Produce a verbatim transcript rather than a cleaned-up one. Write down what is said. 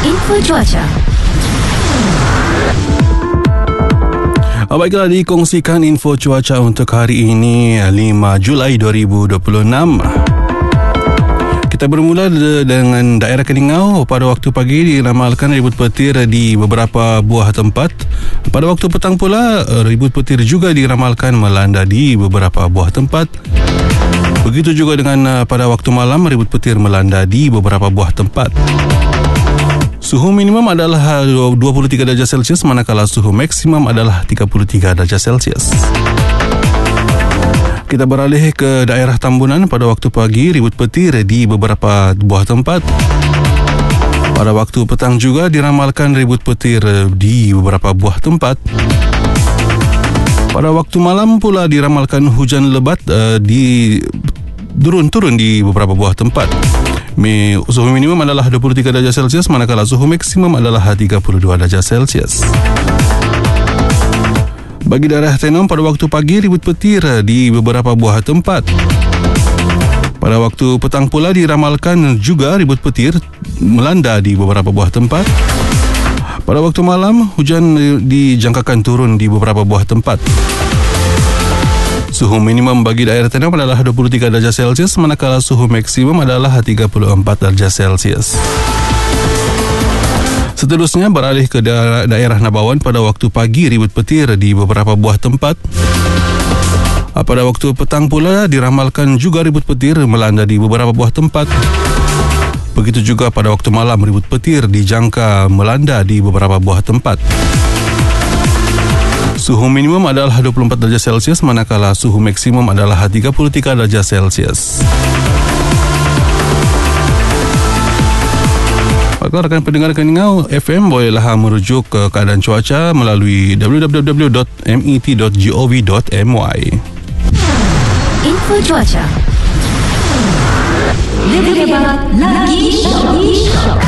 Info cuaca. Baiklah, dikongsikan info cuaca untuk hari ini lima Julai dua ribu dua puluh enam. Kita bermula dengan daerah Keningau. Pada waktu pagi diramalkan ribut petir di beberapa buah tempat. Pada waktu petang pula ribut petir juga diramalkan melanda di beberapa buah tempat. Begitu juga dengan pada waktu malam ribut petir melanda di beberapa buah tempat. Suhu minimum adalah dua puluh tiga darjah Celsius, manakala suhu maksimum adalah tiga puluh tiga darjah Celsius. Kita beralih ke daerah Tambunan. Pada waktu pagi ribut petir di beberapa buah tempat. Pada waktu petang juga diramalkan ribut petir di beberapa buah tempat. Pada waktu malam pula diramalkan hujan lebat uh, di turun-turun di beberapa buah tempat. Suhu minimum adalah dua puluh tiga darjah Celsius, manakala suhu maksimum adalah tiga puluh dua darjah Celsius. Bagi daerah Tenom, pada waktu pagi ribut petir di beberapa buah tempat. Pada waktu petang pula diramalkan juga ribut petir melanda di beberapa buah tempat. Pada waktu malam, hujan dijangkakan turun di beberapa buah tempat. Suhu minimum bagi daerah Tenom adalah dua puluh tiga darjah Celsius, manakala suhu maksimum adalah tiga puluh empat darjah Celsius. Seterusnya beralih ke daerah, daerah Nabawan. Pada waktu pagi ribut petir di beberapa buah tempat. Pada waktu petang pula diramalkan juga ribut petir melanda di beberapa buah tempat. Begitu juga pada waktu malam ribut petir dijangka melanda di beberapa buah tempat. Suhu minimum adalah dua puluh empat darjah Celsius, manakala suhu maksimum adalah tiga puluh tiga darjah Celsius. Maka rakan pendengar Keningau F M bolehlah merujuk ke keadaan cuaca melalui w w w dot met dot gov dot my. Info cuaca. Lebih hebat lagi, shock.